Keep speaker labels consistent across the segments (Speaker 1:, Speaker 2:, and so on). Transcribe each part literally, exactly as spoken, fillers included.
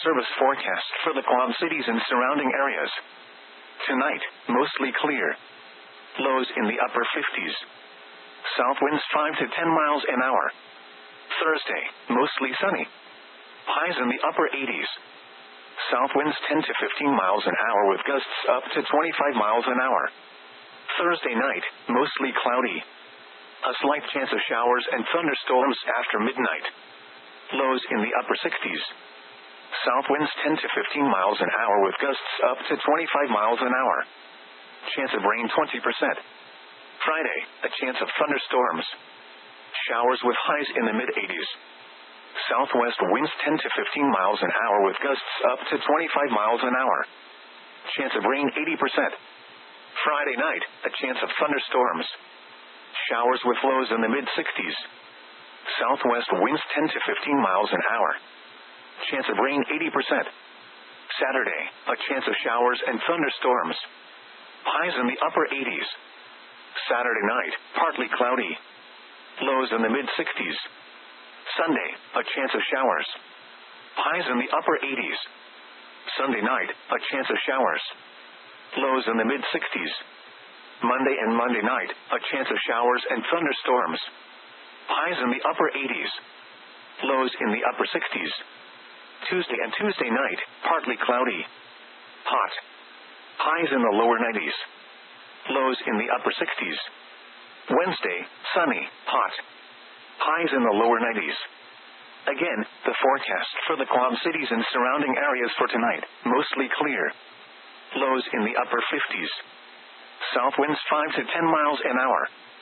Speaker 1: service forecast for the Quad Cities and surrounding areas. Tonight, mostly clear. Lows in the upper fifties. South winds five to ten miles an hour. Thursday, mostly sunny. Highs in the upper eighties. South winds ten to fifteen miles an hour with gusts up to twenty-five miles an hour. Thursday night, mostly cloudy. A slight chance of showers and thunderstorms after midnight. Lows in the upper sixties. South winds ten to fifteen miles an hour with gusts up to twenty-five miles an hour. Chance of rain twenty percent. Friday, a chance of thunderstorms. Showers with highs in the mid-eighties. Southwest winds ten to fifteen miles an hour with gusts up to twenty-five miles an hour. Chance of rain eighty percent. Friday night, a chance of thunderstorms. Showers with lows in the mid-sixties. Southwest winds ten to fifteen miles an hour. Chance of rain eighty percent. Saturday, a chance of showers and thunderstorms. Highs in the upper eighties. Saturday night, partly cloudy. Lows in the mid-sixties. Sunday, a chance of showers. Highs in the upper eighties. Sunday night, a chance of showers. Lows in the mid-sixties. Monday and Monday night, a chance of showers and thunderstorms. Highs in the upper eighties. Lows in the upper sixties. Tuesday and Tuesday night, partly cloudy. Hot. Highs in the lower nineties. Lows in the upper sixties. Wednesday, sunny, hot. Highs in the lower nineties. Again, the forecast for the Quad Cities and surrounding areas for tonight, mostly clear. Lows in the upper fifties. South winds five to ten miles an hour.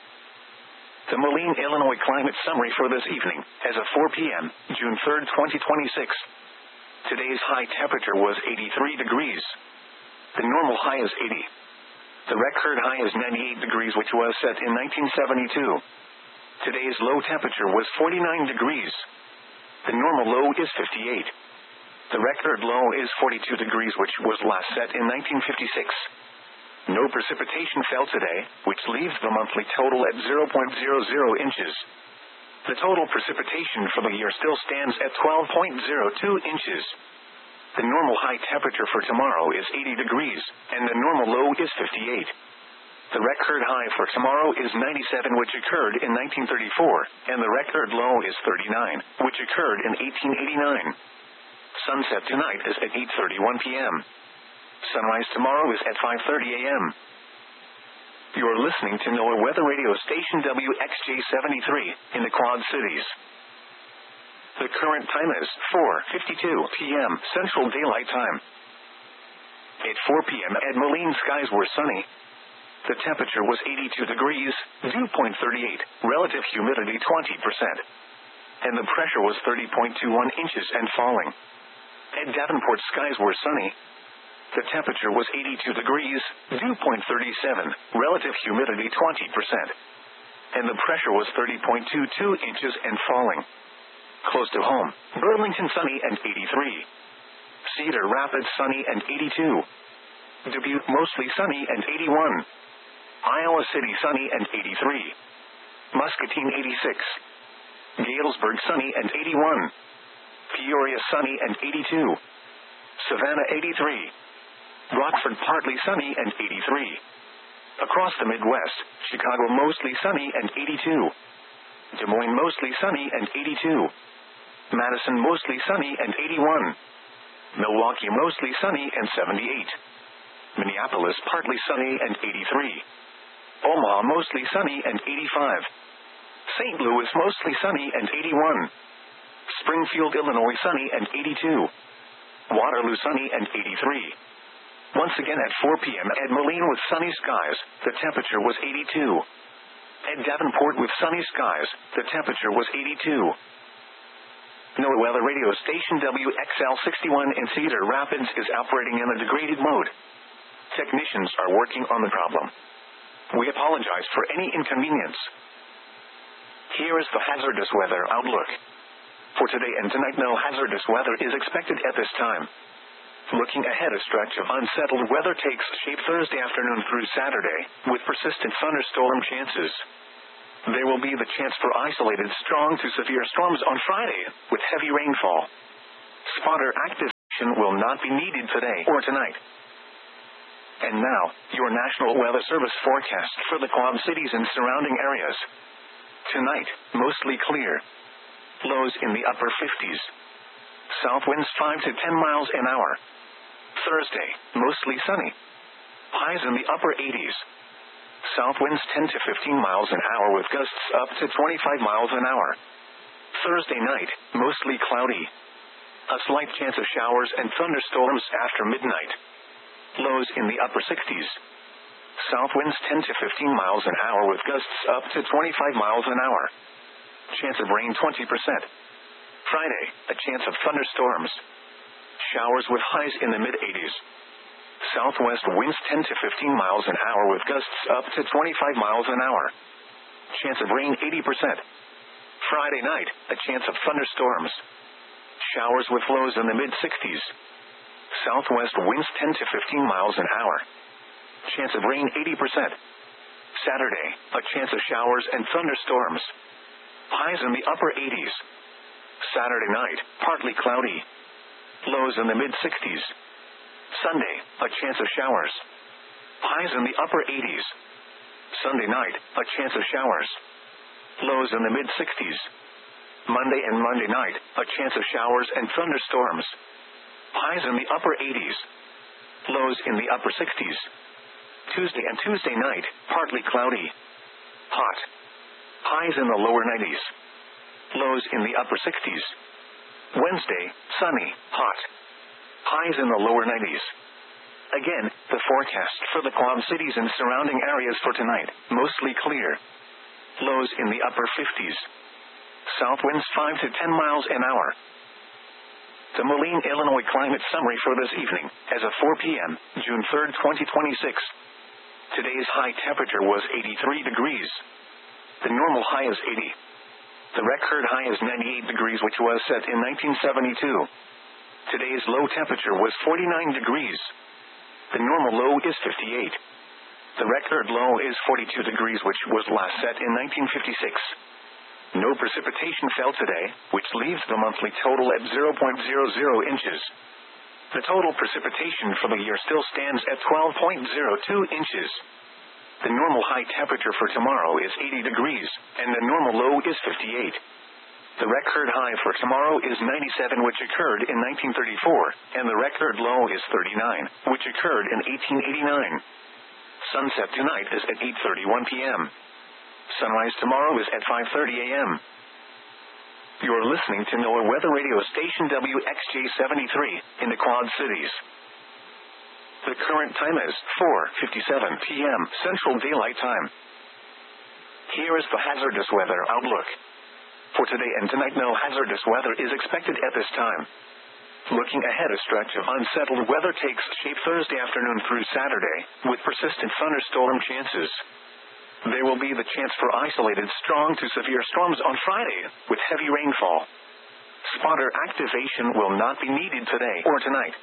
Speaker 1: The Moline, Illinois climate summary for this evening, as of four p.m., June third, twenty twenty-six. Today's high temperature was eighty-three degrees. The normal high is eighty. The record high is ninety-eight degrees, which was set in nineteen seventy-two. Today's low temperature was forty-nine degrees. The normal low is fifty-eight. The record low is forty-two degrees, which was last set in nineteen fifty-six. No precipitation fell today, which leaves the monthly total at zero point zero zero inches. The total precipitation for the year still stands at twelve point zero two inches. The normal high temperature for tomorrow is eighty degrees, and the normal low is fifty-eight. The record high for tomorrow is ninety-seven, which occurred in nineteen thirty-four, and the record low is thirty-nine, which occurred in eighteen eighty-nine. Sunset tonight is at eight thirty-one p.m. Sunrise tomorrow is at five thirty a.m. You're listening to NOAA Weather Radio Station W X J seventy-three in the Quad Cities. The current time is four fifty-two p.m. Central Daylight Time. At four p.m. at Moline, skies were sunny. The temperature was eighty-two degrees, dew point thirty-eight, relative humidity twenty percent. And the pressure was thirty point two one inches and falling. At Davenport, skies were sunny. The temperature was eighty-two degrees, dew point thirty-seven, relative humidity twenty percent. And the pressure was thirty point two two inches and falling. Close to home, Burlington sunny and eighty-three. Cedar Rapids sunny and eighty-two. Dubuque mostly sunny and eighty-one. Iowa City sunny and eighty-three. Muscatine eighty-six. Galesburg sunny and eighty-one. Peoria sunny and eighty-two. Savannah eighty-three. Rockford partly sunny and eighty-three. Across the Midwest, Chicago mostly sunny and eighty-two. Des Moines mostly sunny and eighty-two. Madison mostly sunny and eighty-one. Milwaukee mostly sunny and seventy-eight. Minneapolis partly sunny and eighty-three. Omaha mostly sunny and eighty-five. Saint Louis mostly sunny and eighty-one. Springfield, Illinois sunny and eighty-two. Waterloo sunny and eighty-three. Once again at four p.m. at Moline with sunny skies, the temperature was eighty-two. At Davenport with sunny skies, the temperature was eighty-two. NOAA Weather Radio Station W X L sixty-one in Cedar Rapids is operating in a degraded mode. Technicians are working on the problem. We apologize for any inconvenience. Here is the hazardous weather outlook. For today and tonight, no hazardous weather is expected at this time. Looking ahead, a stretch of unsettled weather takes shape Thursday afternoon through Saturday, with persistent thunderstorm chances. There will be the chance for isolated strong to severe storms on Friday, with heavy rainfall. Spotter active. will not be needed today or tonight. And now, your National Weather Service forecast for the Quad Cities and surrounding areas. Tonight, mostly clear. Lows in the upper fifties. South winds five to ten miles an hour. Thursday, mostly sunny. Highs in the upper eighties. South winds ten to fifteen miles an hour with gusts up to twenty-five miles an hour. Thursday night, mostly cloudy. A slight chance of showers and thunderstorms after midnight. Lows in the upper sixties. South winds ten to fifteen miles an hour with gusts up to twenty-five miles an hour. Chance of rain twenty percent. Friday, a chance of thunderstorms. Showers with highs in the mid-eighties. Southwest winds ten to fifteen miles an hour with gusts up to twenty-five miles an hour. Chance of rain eighty percent. Friday night, a chance of thunderstorms. Showers with lows in the mid-sixties. Southwest winds ten to fifteen miles an hour. Chance of rain eighty percent. Saturday, a chance of showers and thunderstorms. Highs in the upper eighties. Saturday night, partly cloudy. Lows in the mid-sixties. Sunday, a chance of showers. Highs in the upper eighties. Sunday night, a chance of showers. Lows in the mid-sixties. Monday and Monday night, a chance of showers and thunderstorms. Highs in the upper eighties. Lows in the upper sixties. Tuesday and Tuesday night, partly cloudy. Hot. Highs in the lower nineties. Lows in the upper sixties. Wednesday, sunny, hot. Highs in the lower nineties. Again, the forecast for the Quad Cities and surrounding areas for tonight, mostly clear. Lows in the upper fifties. South winds five to ten miles an hour. The Moline, Illinois climate summary for this evening, as of four p.m., June third, twenty twenty-six. Today's high temperature was eighty-three degrees. The normal high is eighty. The record high is ninety-eight degrees, which was set in nineteen seventy-two. Today's low temperature was forty-nine degrees. The normal low is fifty-eight. The record low is forty-two degrees, which was last set in nineteen fifty-six. No precipitation fell today, which leaves the monthly total at zero point zero zero inches. The total precipitation for the year still stands at twelve point zero two inches. The normal high temperature for tomorrow is eighty degrees, and the normal low is fifty-eight. The record high for tomorrow is ninety-seven, which occurred in nineteen thirty-four, and the record low is thirty-nine, which occurred in eighteen eighty-nine. Sunset tonight is at eight thirty-one p.m. Sunrise tomorrow is at five thirty a.m. You're listening to NOAA Weather Radio Station W X J seventy-three, in the Quad Cities. The current time is four fifty-seven p.m. Central Daylight Time. Here is the hazardous weather outlook. For today and tonight, no hazardous weather is expected at this time. Looking ahead, a stretch of unsettled weather takes shape Thursday afternoon through Saturday, with persistent thunderstorm chances. There will be the chance for isolated strong to severe storms on Friday, with heavy rainfall. Spotter activation will not be needed today or tonight.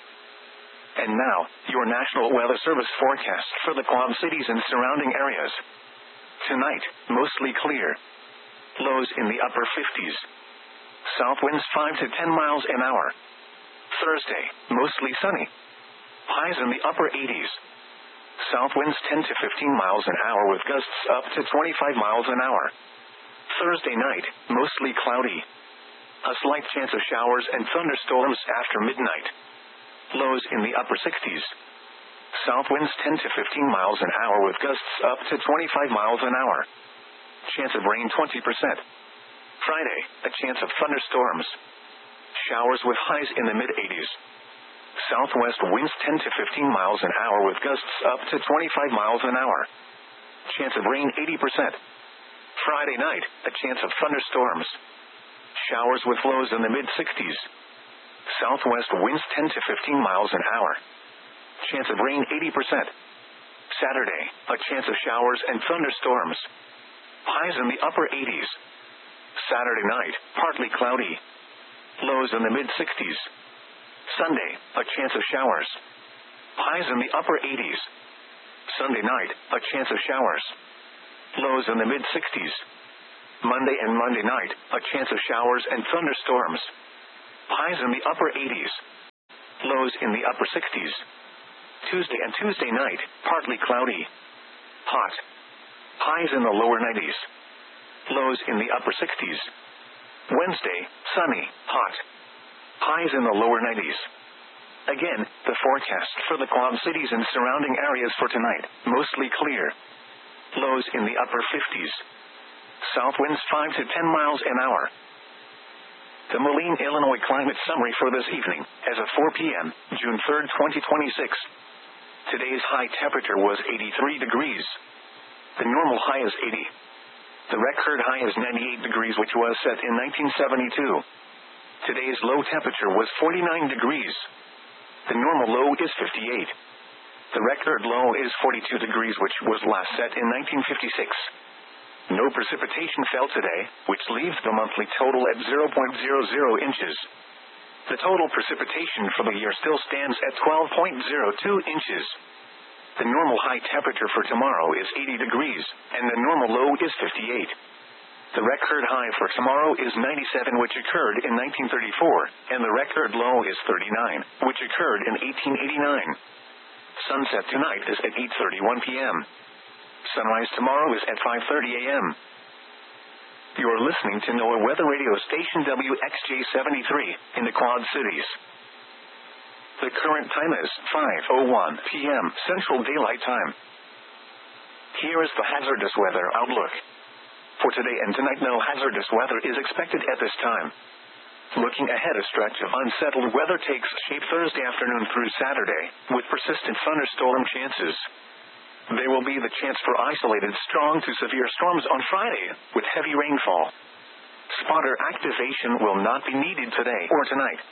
Speaker 1: And now, your National Weather Service forecast for the Quad Cities and surrounding areas. Tonight, mostly clear. Lows in the upper fifties. South winds five to ten miles an hour. Thursday, mostly sunny. Highs in the upper eighties. South winds ten to fifteen miles an hour with gusts up to twenty-five miles an hour. Thursday night, mostly cloudy. A slight chance of showers and thunderstorms after midnight. Lows in the upper sixties. South winds ten to fifteen miles an hour with gusts up to twenty-five miles an hour. Chance of rain twenty percent. Friday, a chance of thunderstorms. Showers with highs in the mid-eighties. Southwest winds ten to fifteen miles an hour with gusts up to twenty-five miles an hour. Chance of rain eighty percent. Friday night, a chance of thunderstorms. Showers with lows in the mid-sixties. Southwest winds ten to fifteen miles an hour. Chance of rain eighty percent. Saturday, a chance of showers and thunderstorms. Highs in the upper eighties. Saturday night, partly cloudy. Lows in the mid-sixties. Sunday, a chance of showers. Highs in the upper eighties. Sunday night, a chance of showers. Lows in the mid-sixties. Monday and Monday night, a chance of showers and thunderstorms. Highs in the upper eighties. Lows in the upper sixties. Tuesday and Tuesday night, partly cloudy. Hot. Highs in the lower nineties. Lows in the upper sixties. Wednesday, sunny, hot. Highs in the lower nineties. Again, the forecast for the Quad Cities and surrounding areas for tonight, mostly clear. Lows in the upper fifties. South winds five to ten miles an hour. The Moline, Illinois climate summary for this evening, as of four p.m., June third, twenty twenty-six. Today's high temperature was eighty-three degrees. The normal high is eighty. The record high is ninety-eight degrees, which was set in nineteen seventy-two. Today's low temperature was forty-nine degrees. The normal low is fifty-eight. The record low is forty-two degrees, which was last set in nineteen fifty-six. No precipitation fell today, which leaves the monthly total at zero point zero zero inches. The total precipitation for the year still stands at twelve point zero two inches. The normal high temperature for tomorrow is eighty degrees, and the normal low is fifty-eight. The record high for tomorrow is ninety-seven, which occurred in nineteen thirty-four, and the record low is thirty-nine, which occurred in eighteen eighty-nine. Sunset tonight is at eight thirty-one p.m. Sunrise tomorrow is at five thirty a.m. You're listening to NOAA Weather Radio Station W X J seventy-three in the Quad Cities. The current time is five oh one p.m. Central Daylight Time. Here is the hazardous weather outlook. For today and tonight, no hazardous weather is expected at this time. Looking ahead, a stretch of unsettled weather takes shape Thursday afternoon through Saturday, with persistent thunderstorm chances. There will be the chance for isolated strong to severe storms on Friday, with heavy rainfall. Spotter activation will not be needed today or tonight.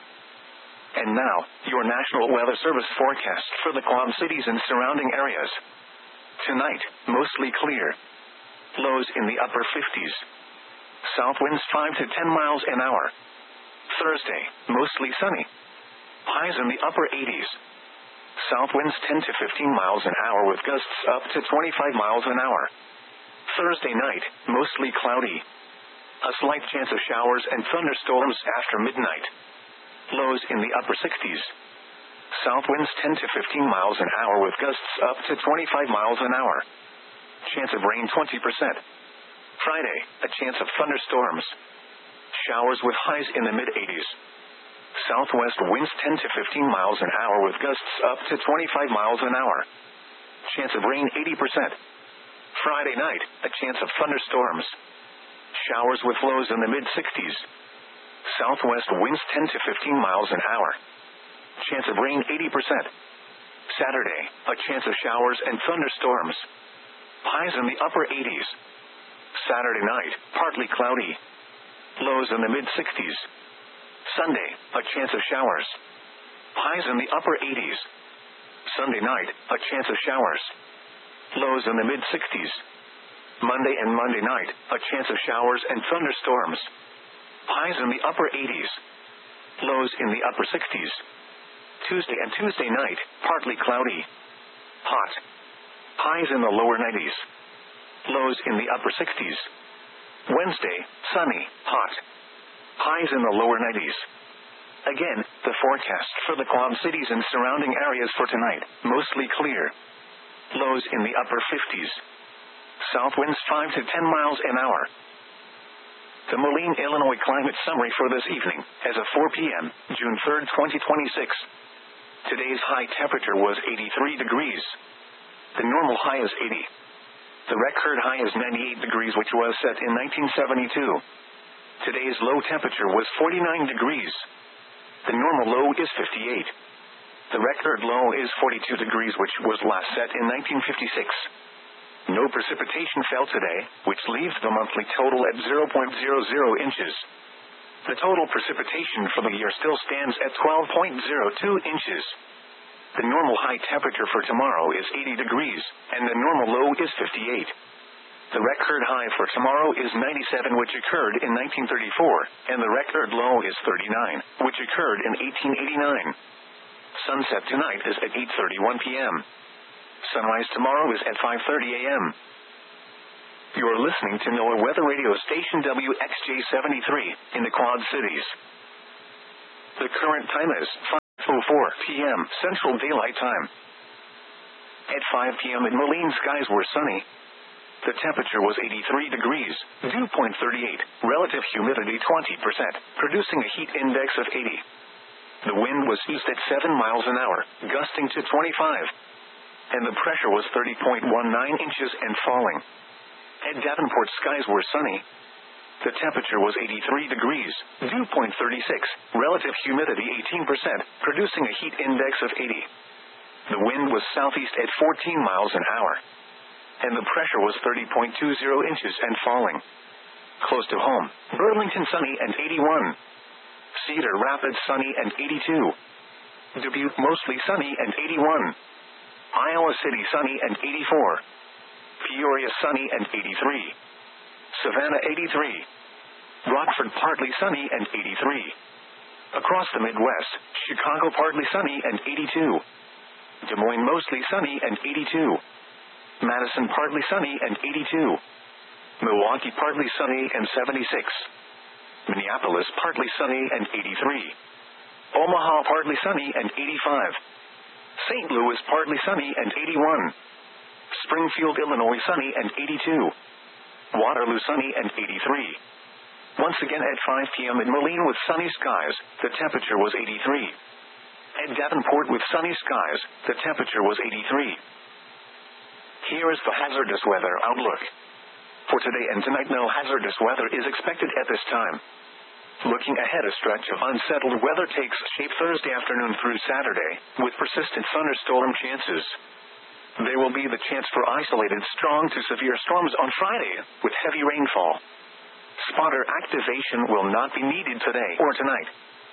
Speaker 1: And now, your National Weather Service forecast for the Quad Cities and surrounding areas. Tonight, mostly clear. Lows in the upper fifties. South winds five to ten miles an hour. Thursday, mostly sunny. Highs in the upper eighties. South winds ten to fifteen miles an hour with gusts up to twenty-five miles an hour. Thursday night, mostly cloudy. A slight chance of showers and thunderstorms after midnight. Lows in the upper sixties. South winds ten to fifteen miles an hour with gusts up to twenty-five miles an hour. Chance of rain twenty percent. Friday, a chance of thunderstorms. Showers with highs in the mid-eighties. Southwest winds ten to fifteen miles an hour with gusts up to twenty-five miles an hour. Chance of rain eighty percent. Friday night, a chance of thunderstorms. Showers with lows in the mid-sixties. Southwest winds ten to fifteen miles an hour. Chance of rain eighty percent. Saturday, a chance of showers and thunderstorms. Highs in the upper eighties. Saturday night, partly cloudy. Lows in the mid-sixties. Sunday, a chance of showers. Highs in the upper eighties. Sunday night, a chance of showers. Lows in the mid-sixties. Monday and Monday night, a chance of showers and thunderstorms. Highs in the upper eighties. Lows in the upper sixties. Tuesday and Tuesday night, partly cloudy. Hot. Highs in the lower nineties. Lows in the upper sixties. Wednesday, sunny, hot. Highs in the lower nineties. Again, the forecast for the Quad Cities and surrounding areas for tonight, mostly clear. Lows in the upper fifties. South winds five to ten miles an hour. The Moline, Illinois climate summary for this evening, as of four p.m., June third, twenty twenty-six. Today's high temperature was eighty-three degrees. The normal high is eighty. The record high is ninety-eight degrees, which was set in nineteen seventy-two. Today's low temperature was forty-nine degrees. The normal low is fifty-eight. The record low is forty-two degrees, which was last set in nineteen fifty-six. No precipitation fell today, which leaves the monthly total at zero point zero zero inches. The total precipitation for the year still stands at twelve point zero two inches. The normal high temperature for tomorrow is eighty degrees, and the normal low is fifty-eight. The record high for tomorrow is ninety-seven, which occurred in nineteen thirty-four, and the record low is thirty-nine, which occurred in eighteen eighty-nine. Sunset tonight is at eight thirty-one p.m. Sunrise tomorrow is at five thirty a.m. You're listening to NOAA Weather Radio Station W X J seventy-three in the Quad Cities. The current time is five oh four p.m. Central Daylight Time. At five p.m. in Moline, skies were sunny. The temperature was eighty-three degrees, dew point thirty-eight, relative humidity twenty percent, producing a heat index of eighty. The wind was east at seven miles an hour, gusting to twenty-five. And the pressure was thirty point one nine inches and falling. At Davenport, skies were sunny. The temperature was eighty-three degrees, dew point thirty-six, relative humidity eighteen percent, producing a heat index of eighty. The wind was southeast at fourteen miles an hour. And the pressure was thirty point two zero inches and falling. Close to home, Burlington sunny and eighty-one. Cedar Rapids sunny and eighty-two. Dubuque mostly sunny and eighty-one. Iowa City sunny and eighty-four. Peoria sunny and eighty-three. Savannah eighty-three. Rockford partly sunny and eighty-three. Across the Midwest, Chicago partly sunny and eighty-two. Des Moines mostly sunny and eighty-two. Madison partly sunny and eighty-two. Milwaukee partly sunny and seventy-six. Minneapolis partly sunny and eighty-three. Omaha partly sunny and eighty-five. Saint Louis partly sunny and eighty-one. Springfield, Illinois sunny and eighty-two. Waterloo sunny and eighty-three. Once again at five p.m. in Moline with sunny skies, the temperature was eighty-three. At Davenport with sunny skies, the temperature was eighty-three. Here is the hazardous weather outlook. For today and tonight, no hazardous weather is expected at this time. Looking ahead, a stretch of unsettled weather takes shape Thursday afternoon through Saturday, with persistent thunderstorm chances. There will be the chance for isolated strong to severe storms on Friday, with heavy rainfall. Spotter activation will not be needed today or tonight.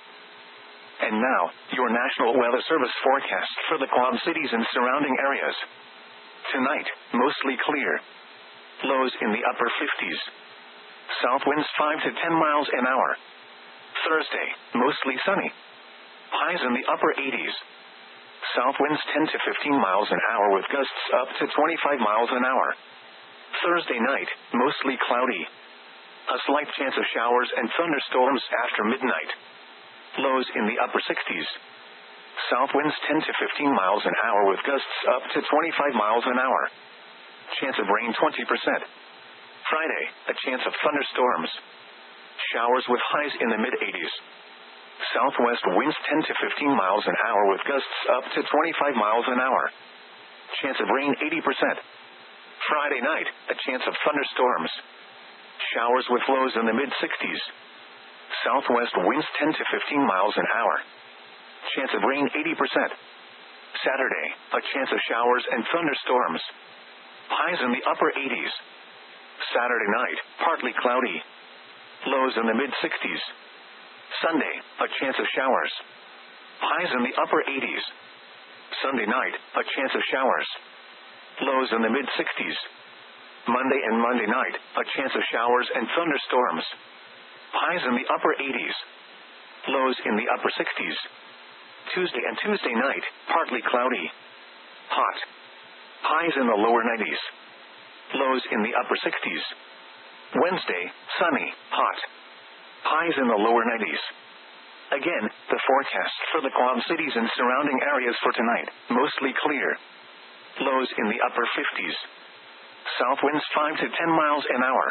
Speaker 1: And now, your National Weather Service forecast for the Quad Cities and surrounding areas. Tonight, mostly clear. Lows in the upper fifties. South winds five to ten miles an hour. Thursday, mostly sunny. Highs in the upper eighties. South winds ten to fifteen miles an hour with gusts up to twenty-five miles an hour. Thursday night, mostly cloudy. A slight chance of showers and thunderstorms after midnight. Lows in the upper sixties. South winds ten to fifteen miles an hour with gusts up to twenty-five miles an hour. Chance of rain twenty percent. Friday, a chance of thunderstorms. Showers with highs in the mid-eighties. Southwest winds ten to fifteen miles an hour with gusts up to twenty-five miles an hour. Chance of rain eighty percent. Friday night, a chance of thunderstorms. Showers with lows in the mid-sixties. Southwest winds ten to fifteen miles an hour. Chance of rain eighty percent. Saturday, a chance of showers and thunderstorms. Highs in the upper eighties. Saturday night, partly cloudy. Lows in the mid-sixties. Sunday, a chance of showers. Highs in the upper eighties. Sunday night, a chance of showers. Lows in the mid-sixties. Monday and Monday night, a chance of showers and thunderstorms. Highs in the upper eighties. Lows in the upper sixties. Tuesday and Tuesday night, partly cloudy. Hot. Highs in the lower nineties. Lows in the upper sixties. Wednesday, sunny, hot. Highs in the lower nineties. Again, the forecast for the Quad Cities and surrounding areas for tonight, mostly clear. Lows in the upper fifties. South winds five to ten miles an hour.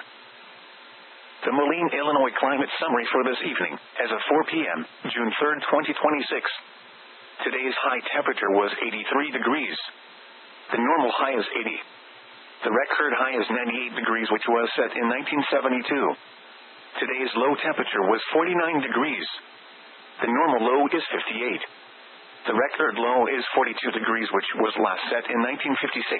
Speaker 1: The Moline, Illinois climate summary for this evening, as of four p.m., June third, twenty twenty-six. Today's high temperature was eighty-three degrees. The normal high is eighty. The record high is ninety-eight degrees, which was set in nineteen seventy-two. Today's low temperature was forty-nine degrees. The normal low is fifty-eight. The record low is forty-two degrees, which was last set in nineteen fifty-six.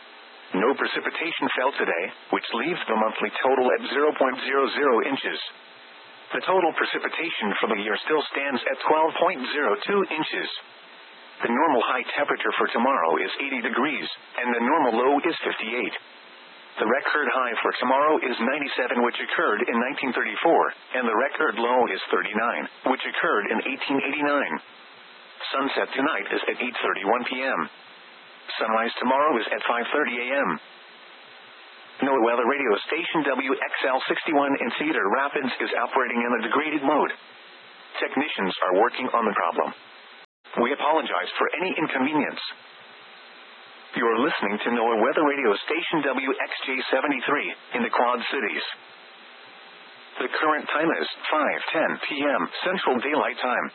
Speaker 1: No precipitation fell today, which leaves the monthly total at zero point zero zero inches. The total precipitation for the year still stands at twelve point zero two inches. The normal high temperature for tomorrow is eighty degrees, and the normal low is fifty-eight. The record high for tomorrow is ninety-seven, which occurred in nineteen thirty-four, and the record low is thirty-nine, which occurred in eighteen eighty-nine. Sunset tonight is at eight thirty-one p.m. Sunrise tomorrow is at five thirty a.m. NOAA Weather Radio Station W X L sixty-one in Cedar Rapids is operating in a degraded mode. Technicians are working on the problem. We apologize for any inconvenience. You're listening to NOAA Weather Radio Station W X J seventy-three in the Quad Cities. The current time is five ten p.m. Central Daylight Time.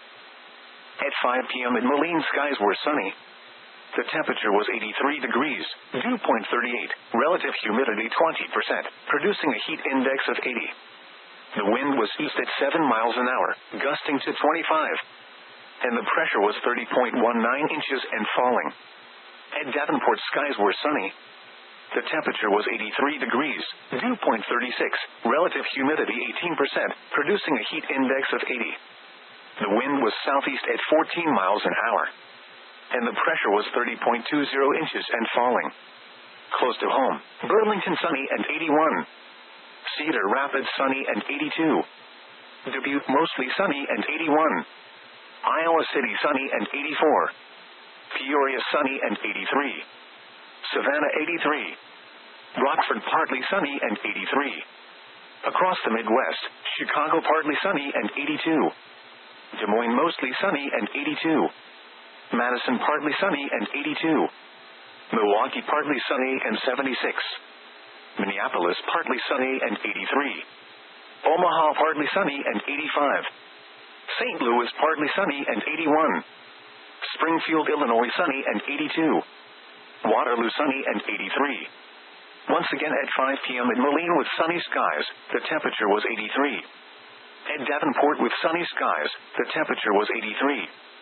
Speaker 1: At five p.m. in Moline, skies were sunny. The temperature was eighty-three degrees, dew point thirty-eight, relative humidity twenty percent, producing a heat index of eighty. The wind was east at seven miles an hour, gusting to twenty-five. And the pressure was thirty point one nine inches and falling. At Davenport, skies were sunny. The temperature was eighty-three degrees, dew point thirty-six, relative humidity eighteen percent, producing a heat index of eighty. The wind was southeast at fourteen miles an hour. And the pressure was thirty point two zero inches and falling. Close to home, Burlington sunny and eighty-one. Cedar Rapids sunny and eighty-two. Dubuque mostly sunny and eighty-one. Iowa City sunny and eighty-four. Peoria sunny and eighty-three. Savannah eighty-three. Rockford partly sunny and eighty-three. Across the Midwest, Chicago partly sunny and eighty-two. Des Moines mostly sunny and eighty-two. Madison partly sunny and eighty-two. Milwaukee partly sunny and seventy-six. Minneapolis partly sunny and eighty-three. Omaha partly sunny and eighty-five. Saint Louis partly sunny and eighty-one. Springfield, Illinois sunny and eighty-two. Waterloo sunny and eighty-three. Once again at five p.m. in Moline with sunny skies, the temperature was eighty-three. At Davenport with sunny skies, the temperature was eighty-three.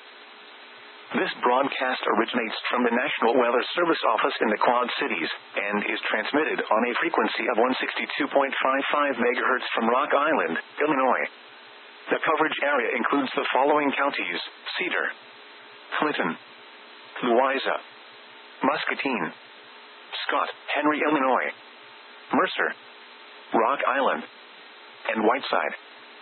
Speaker 1: This broadcast originates from the National Weather Service office in the Quad Cities, and is transmitted on a frequency of one sixty-two point five five megahertz from Rock Island, Illinois. The coverage area includes the following counties: Cedar, Clinton, Louisa, Muscatine, Scott, Henry, Illinois, Mercer, Rock Island, and Whiteside.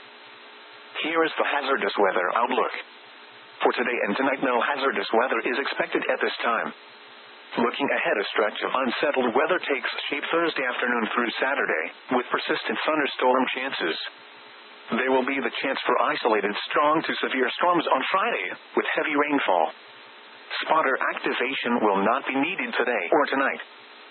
Speaker 1: Here is the hazardous weather outlook. For today and tonight, no hazardous weather is expected at this time. Looking ahead, a stretch of unsettled weather takes shape Thursday afternoon through Saturday, with persistent thunderstorm chances. There will be the chance for isolated strong to severe storms on Friday, with heavy rainfall. Spotter activation will not be needed today or tonight.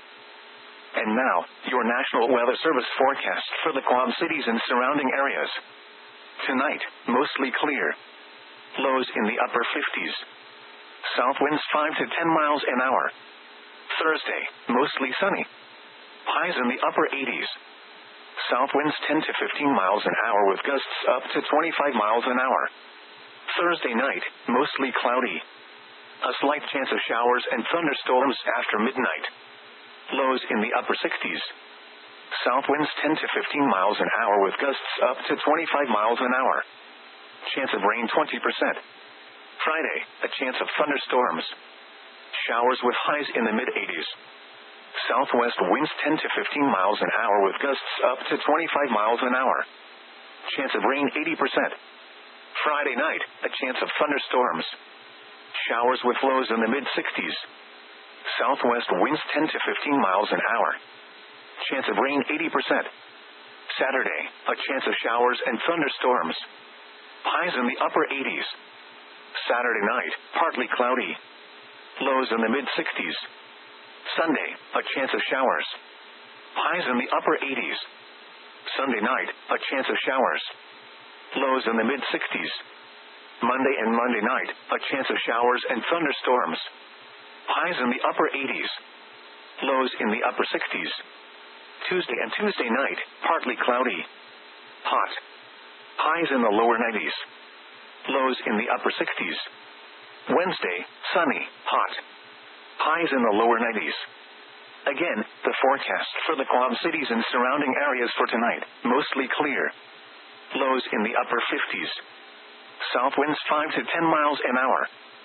Speaker 1: And now, your National Weather Service forecast for the Quad Cities and surrounding areas. Tonight, mostly clear. Lows in the upper fifties. South winds five to ten miles an hour. Thursday, mostly sunny. Highs in the upper eighties. South winds ten to fifteen miles an hour with gusts up to twenty-five miles an hour. Thursday night, mostly cloudy. A slight chance of showers and thunderstorms after midnight. Lows in the upper sixties. South winds ten to fifteen miles an hour with gusts up to twenty-five miles an hour. Chance of rain twenty percent. Friday, a chance of thunderstorms. Showers with highs in the mid-eighties. Southwest winds ten to fifteen miles an hour with gusts up to twenty-five miles an hour. Chance of rain eighty percent. Friday night, a chance of thunderstorms. Showers with lows in the mid-sixties. Southwest winds ten to fifteen miles an hour. Chance of rain eighty percent. Saturday, a chance of showers and thunderstorms. Highs in the upper eighties. Saturday night, partly cloudy. Lows in the mid-sixties. Sunday, a chance of showers. Highs in the upper eighties. Sunday night, a chance of showers. Lows in the mid-sixties. Monday and Monday night, a chance of showers and thunderstorms. Highs in the upper eighties. Lows in the upper sixties. Tuesday and Tuesday night, partly cloudy. Hot. Highs in the lower nineties. Lows in the upper sixties. Wednesday, sunny, hot. Highs in the lower nineties. Again, the forecast for the Quad Cities and surrounding areas for tonight, mostly clear. Lows in the upper fifties. South winds five to ten miles an hour.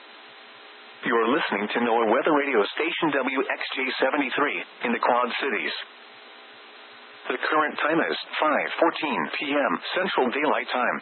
Speaker 1: You're listening to NOAA Weather Radio Station W X J seventy-three in the Quad Cities. The current time is five fourteen p.m. Central Daylight Time.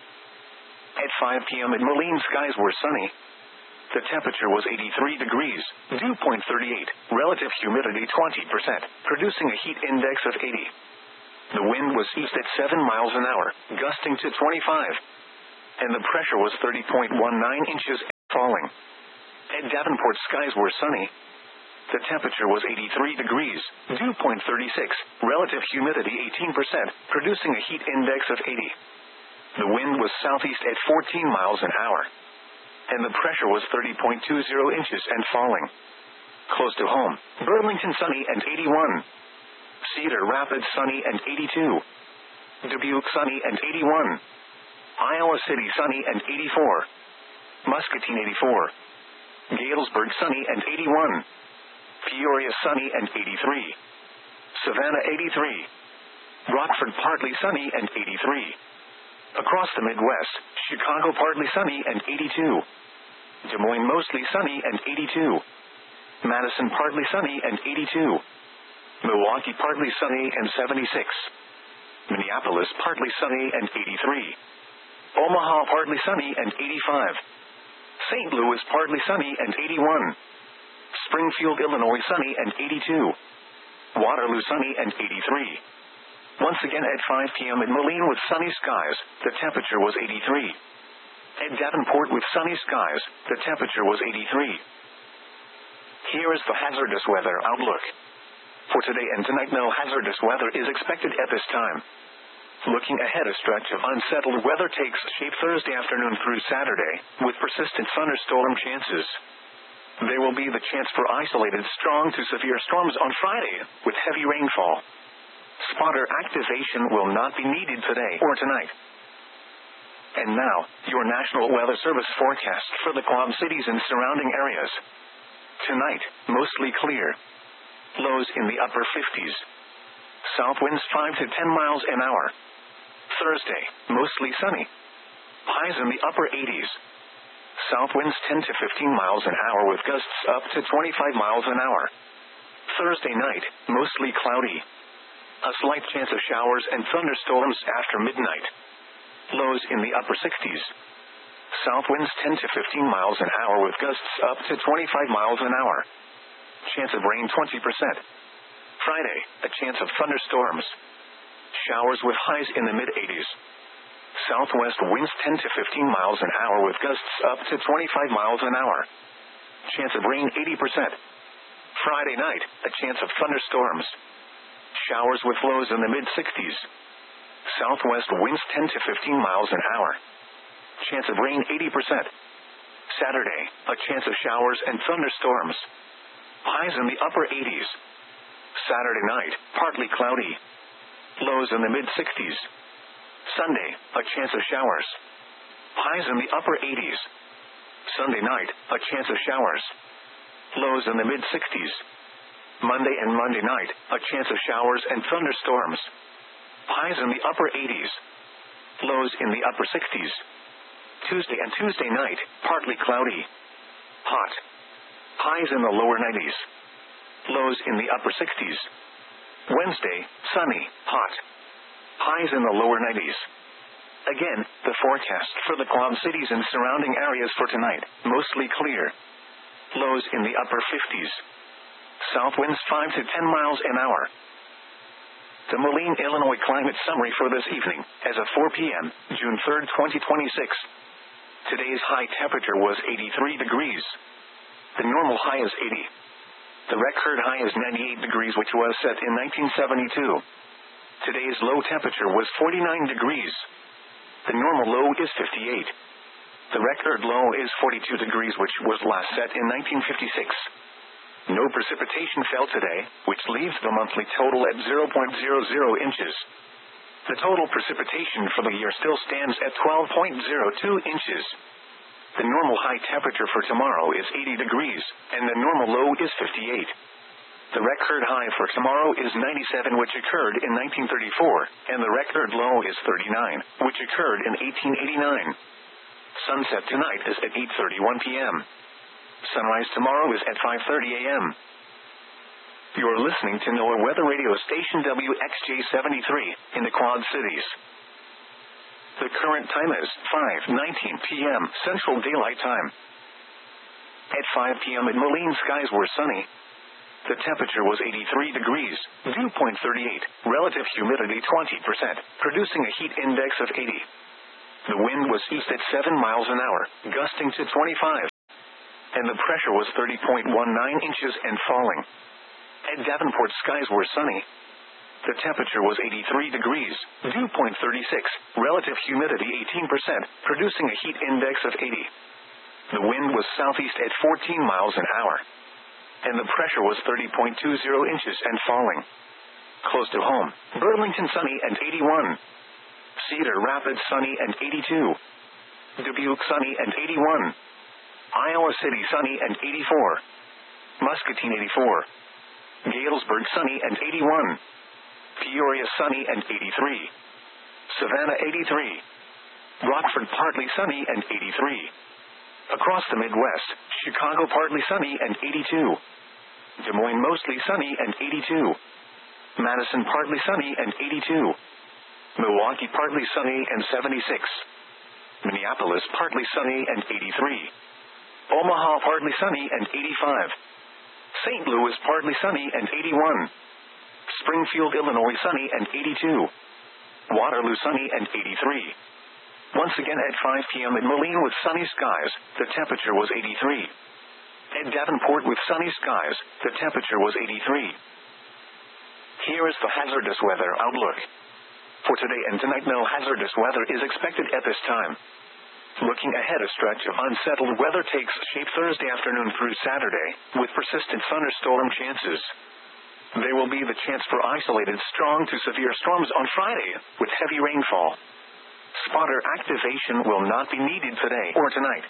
Speaker 1: At five p.m. in Moline, skies were sunny. The temperature was eighty-three degrees, dew point thirty-eight, relative humidity twenty percent, producing a heat index of eighty. The wind was east at seven miles an hour, gusting to twenty-five. And the pressure was thirty point one nine inches falling. At Davenport, skies were sunny. The temperature was eighty-three degrees, dew point thirty-six, relative humidity eighteen percent, producing a heat index of eighty. The wind was southeast at fourteen miles an hour. And the pressure was thirty point two zero inches and falling. Close to home, Burlington sunny and eighty-one. Cedar Rapids sunny and eighty-two. Dubuque sunny and eighty-one. Iowa City sunny and eighty-four. Muscatine eighty-four. Galesburg sunny and eighty-one. Peoria sunny and eighty-three. Savannah eighty-three. Rockford partly sunny and eighty-three. Across the Midwest, Chicago partly sunny and eighty-two. Des Moines mostly sunny and eighty-two. Madison partly sunny and eighty-two. Milwaukee partly sunny and seventy-six. Minneapolis partly sunny and eighty-three. Omaha partly sunny and eighty-five. Saint Louis partly sunny and eighty-one. Springfield, Illinois sunny and eighty-two. Waterloo sunny and eighty-three. Once again at five p.m. in Moline with sunny skies, the temperature was eighty-three. At Davenport with sunny skies, the temperature was eighty-three. Here is the hazardous weather outlook. For today and tonight, no hazardous weather is expected at this time. Looking ahead, a stretch of unsettled weather takes shape Thursday afternoon through Saturday, with persistent thunderstorm chances. There will be the chance for isolated strong to severe storms on Friday, with heavy rainfall. Spotter activation will not be needed today or tonight. And now, your National Weather Service forecast for the Quad Cities and surrounding areas. Tonight, mostly clear. Lows in the upper fifties. South winds five to ten miles an hour. Thursday, mostly sunny. Highs in the upper eighties. South winds ten to fifteen miles an hour with gusts up to twenty-five miles an hour. Thursday night, mostly cloudy. A slight chance of showers and thunderstorms after midnight. Lows in the upper sixties. South winds ten to fifteen miles an hour with gusts up to twenty-five miles an hour. Chance of rain twenty percent. Friday, a chance of thunderstorms. Showers with highs in the mid-eighties. Southwest winds ten to fifteen miles an hour with gusts up to twenty-five miles an hour. Chance of rain eighty percent. Friday night, a chance of thunderstorms. Showers with lows in the mid-sixties. Southwest winds ten to fifteen miles an hour. Chance of rain eighty percent. Saturday, a chance of showers and thunderstorms. Highs in the upper eighties. Saturday night, partly cloudy. Lows in the mid-sixties. Sunday, a chance of showers. Highs in the upper eighties. Sunday night, a chance of showers. Lows in the mid-sixties. Monday and Monday night, a chance of showers and thunderstorms. Highs in the upper eighties. Lows in the upper sixties. Tuesday and Tuesday night, partly cloudy. Hot. Highs in the lower nineties. Lows in the upper sixties. Wednesday, sunny, hot. Highs in the lower nineties. Again, the forecast for the Quad Cities and surrounding areas for tonight, mostly clear. Lows in the upper fifties. South winds five to ten miles an hour. The Moline, Illinois climate summary for this evening, as of four p.m., June third, twenty twenty-six. Today's high temperature was eighty-three degrees. The normal high is eighty. The record high is ninety-eight degrees, which was set in nineteen seventy-two. Today's low temperature was forty-nine degrees. The normal low is fifty-eight. The record low is forty-two degrees, which was last set in nineteen fifty-six. No precipitation fell today, which leaves the monthly total at zero point zero zero inches. The total precipitation for the year still stands at twelve point zero two inches. The normal high temperature for tomorrow is eighty degrees, and the normal low is fifty-eight. The record high for tomorrow is ninety-seven, which occurred in nineteen thirty-four, and the record low is thirty-nine, which occurred in eighteen eighty-nine. Sunset tonight is at eight thirty-one p.m. Sunrise tomorrow is at five thirty a.m. You're listening to NOAA Weather Radio Station W X J seventy-three, in the Quad Cities. The current time is five nineteen p.m. Central Daylight Time. At five p.m. in Moline, skies were sunny. The temperature was eighty-three degrees, dew point thirty-eight, relative humidity twenty percent, producing a heat index of eighty. The wind was east at seven miles an hour, gusting to twenty-five. and the pressure was thirty point one nine inches and falling. At Davenport, skies were sunny. The temperature was eighty-three degrees, dew point thirty-six, relative humidity eighteen percent, producing a heat index of eighty. The wind was southeast at fourteen miles an hour. And the pressure was thirty point two zero inches and falling. Close to home, Burlington sunny and eighty-one. Cedar Rapids sunny and eighty-two. Dubuque sunny and eighty-one. Iowa City sunny and eighty-four. Muscatine eighty-four. Galesburg sunny and eighty-one. Peoria sunny and eighty-three. Savannah eighty-three. Rockford partly sunny and eighty-three. Across the Midwest, Chicago partly sunny and eighty-two. Des Moines mostly sunny and eighty-two. Madison partly sunny and eighty-two. Milwaukee partly sunny and seventy-six. Minneapolis partly sunny and eighty-three. Omaha partly sunny and eighty-five. Saint Louis partly sunny and eighty-one. Springfield, Illinois sunny and eighty-two. Waterloo sunny and eighty-three. Once again at five p.m. in Moline with sunny skies, the temperature was eighty-three. At Davenport with sunny skies, the temperature was eighty-three. Here is the hazardous weather outlook. For today and tonight, no hazardous weather is expected at this time. Looking ahead, a stretch of unsettled weather takes shape Thursday afternoon through Saturday, with persistent thunderstorm chances. There will be the chance for isolated strong to severe storms on Friday, with heavy rainfall. Spotter activation will not be needed today or tonight.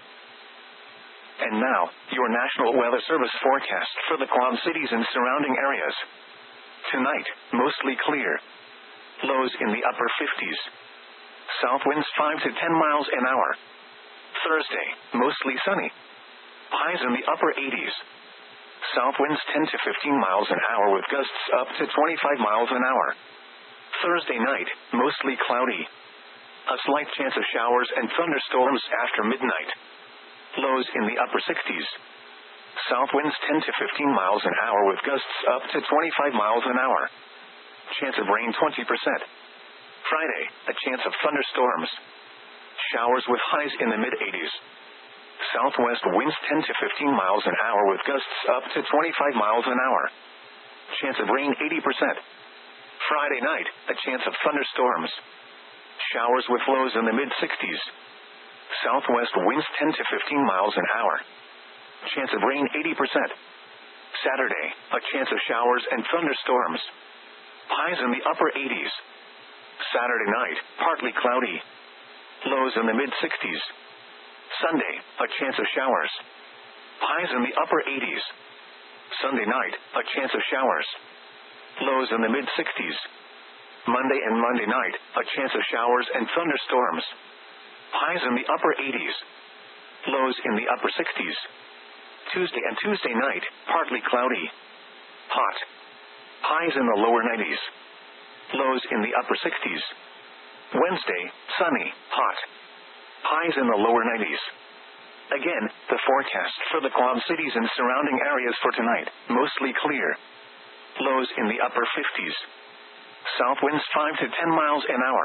Speaker 1: And now, your National Weather Service forecast for the Quad Cities and surrounding areas. Tonight, mostly clear. Lows in the upper fifties. South winds five to ten miles an hour. Thursday, mostly sunny. Highs in the upper eighties. South winds ten to fifteen miles an hour with gusts up to twenty-five miles an hour. Thursday night, mostly cloudy. A slight chance of showers and thunderstorms after midnight. Lows in the upper sixties. South winds ten to fifteen miles an hour with gusts up to twenty-five miles an hour. Chance of rain twenty percent. Friday, a chance of thunderstorms. Showers with highs in the mid-eighties. Southwest winds ten to fifteen miles an hour with gusts up to twenty-five miles an hour. Chance of rain eighty percent. Friday night, a chance of thunderstorms. Showers with lows in the mid-sixties. Southwest winds ten to fifteen miles an hour. Chance of rain eighty percent. Saturday, a chance of showers and thunderstorms. Highs in the upper eighties. Saturday night, partly cloudy. Lows in the mid-sixties. Sunday, a chance of showers. Highs in the upper eighties. Sunday night, a chance of showers. Lows in the mid-sixties. Monday and Monday night, a chance of showers and thunderstorms. Highs in the upper eighties. Lows in the upper sixties. Tuesday and Tuesday night, partly cloudy. Hot. Highs in the lower nineties. Lows in the upper sixties. Wednesday, sunny, hot. Highs in the lower nineties. Again, the forecast for the Quad Cities and surrounding areas for tonight, mostly clear. Lows in the upper fifties. South winds five to ten miles an hour.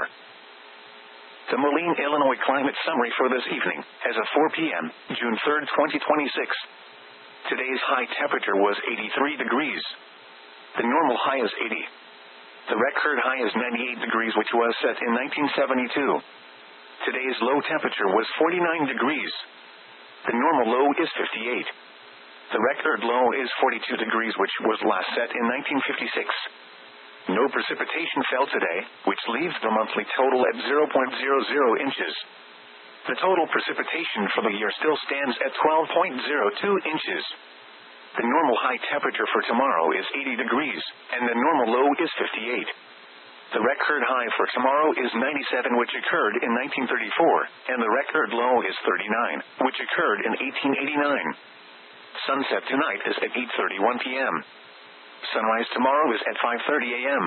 Speaker 1: The Moline, Illinois climate summary for this evening, as of four p.m., June third, twenty twenty-six. Today's high temperature was eighty-three degrees. The normal high is eighty. The record high is ninety-eight degrees, which was set in nineteen seventy-two. Today's low temperature was forty-nine degrees. The normal low is fifty-eight. The record low is forty-two degrees, which was last set in nineteen fifty-six. No precipitation fell today, which leaves the monthly total at zero point zero zero inches. The total precipitation for the year still stands at twelve point zero two inches. The normal high temperature for tomorrow is eighty degrees, and the normal low is fifty-eight. The record high for tomorrow is ninety-seven, which occurred in nineteen thirty-four, and the record low is thirty-nine, which occurred in eighteen eighty-nine. Sunset tonight is at eight thirty-one p.m. Sunrise tomorrow is at five thirty a.m.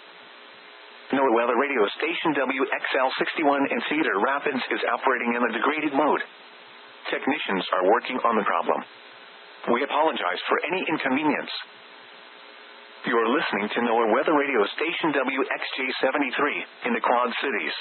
Speaker 1: NOAA weather radio station W X L sixty-one in Cedar Rapids is operating in a degraded mode. Technicians are working on the problem. We apologize for any inconvenience. You are listening to NOAA weather radio station W X J seventy-three in the Quad Cities.